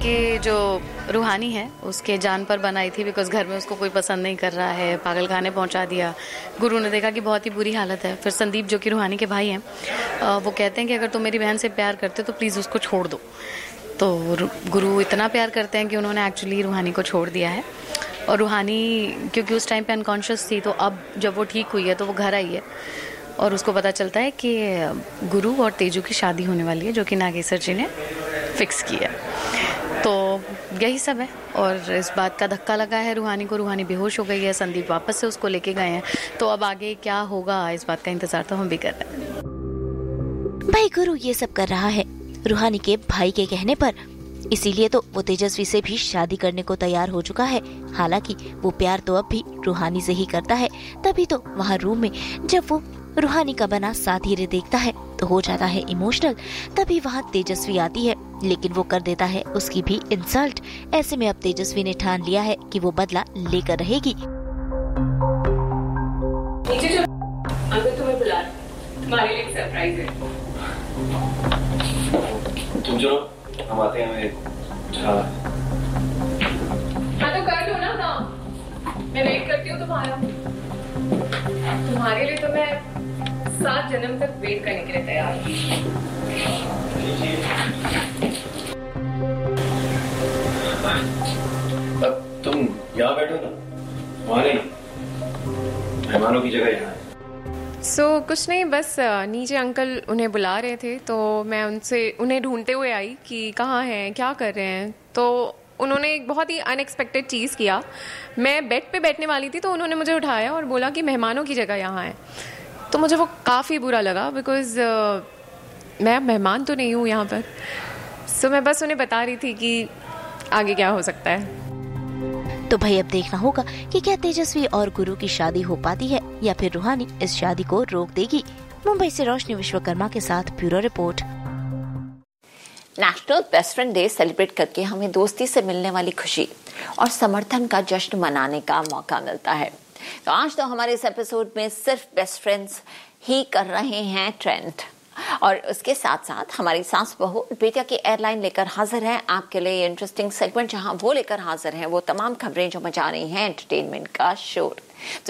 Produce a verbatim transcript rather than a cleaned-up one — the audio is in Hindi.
कि जो रूहानी है उसके जान पर बनाई थी, बिकॉज घर में उसको कोई पसंद नहीं कर रहा है, पागल खाने पहुंचा दिया। गुरु ने देखा कि बहुत ही बुरी हालत है। फिर संदीप जो कि रूहानी के भाई हैं, वो कहते हैं कि अगर तुम मेरी बहन से प्यार करते तो प्लीज़ उसको छोड़ दो। तो गुरु इतना प्यार करते हैं कि उन्होंने एक्चुअली रूहानी को छोड़ दिया है। और रूहानी क्योंकि उस टाइम पे अनकॉन्शियस थी, तो अब जब वो ठीक हुई है तो वो घर आई है और उसको पता चलता है कि गुरु और तेजू की शादी होने वाली है, जो कि नागेश्वर जी ने फिक्स किया। तो यही सब है। और इस बात का धक्का लगा है रूहानी को, रूहानी बेहोश हो गई है, संदीप वापस से उसको लेके गए हैं। तो अब आगे क्या होगा इस बात का इंतजार तो हम भी कर रहे हैं। भाई गुरु ये सब कर रहा है रूहानी के भाई के कहने पर, इसीलिए तो वो तेजस्वी से भी शादी करने को तैयार हो चुका है। हालांकि वो प्यार तो अब भी रूहानी से ही करता है। तभी तो वहाँ रूम में जब वो रूहानी का बना साथी देखता है तो हो जाता है इमोशनल। तभी वहाँ तेजस्वी आती है, लेकिन वो कर देता है उसकी भी इंसल्ट। ऐसे में अब तेजस्वी ने ठान लिया है कि वो बदला लेकर रहेगी। नीचे चलो, अंकल तुम्हें बुला रहे हैं, तुम्हारे लिए एक सरप्राइज है। तुम चलो, हम आते हैं। हमें हाँ तो कर लो ना काम, मैं वेट करती हूँ तुम्हारा। तुम्हारे लिए तो मैं सात जन्म तक वेट करने के लिए तैयार हूँ। अब तुम यहाँ बैठो ना, वहाँ नहीं, मेहमानों की जगह यहाँ है। सो so, कुछ नहीं, बस नीचे अंकल उन्हें बुला रहे थे, तो मैं उनसे उन्हें ढूंढते हुए आई कि कहाँ हैं, क्या कर रहे हैं। तो उन्होंने एक बहुत ही अनएक्सपेक्टेड चीज़ किया। मैं बेड पे बैठने वाली थी तो उन्होंने मुझे उठाया और बोला कि मेहमानों की जगह यहाँ है। तो मुझे वो काफ़ी बुरा लगा, बिकॉज़ uh, मैं मेहमान तो नहीं हूँ यहाँ पर। सो so, मैं बस उन्हें बता रही थी कि आगे क्या हो सकता है। तो भाई अब देखना होगा कि क्या तेजस्वी और गुरु की शादी हो पाती है या फिर रूहानी इस शादी को रोक देगी। मुंबई से रोशनी विश्वकर्मा के साथ bureau report. National best friend day celebrate करके हमें दोस्ती से मिलने वाली खुशी और समर्थन का जश्न मनाने का मौका मिलता है। तो आज तो हमारे इस एपिसोड में सिर्फ बेस्ट फ्रेंड्स ही कर रहे हैं ट्रेंड, और उसके साथ साथ हमारी सास बहू बेटिया की एयरलाइन लेकर हाजिर है आपके लिए इंटरेस्टिंग सेगमेंट, जहां वो लेकर हाजिर है वो तमाम खबरें जो मचा रही हैं एंटरटेनमेंट का शोर। तो